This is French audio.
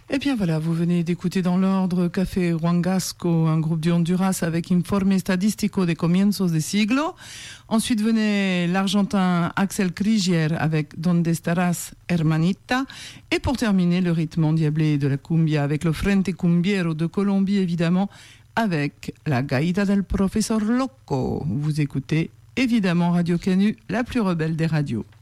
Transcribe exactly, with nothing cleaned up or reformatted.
Eh bien voilà, vous venez d'écouter dans l'ordre Café Huangasco, un groupe du Honduras avec Informe Estadístico de Comienzos de Siglo. Ensuite venait l'Argentin Axel Krigier avec Donde Estarás, Hermanita. Et pour terminer, le rythme endiablé de la cumbia avec le Frente Cumbiero de Colombie, évidemment, avec la Gaita del Professor Loco. Vous écoutez évidemment Radio Canu, la plus rebelle des radios.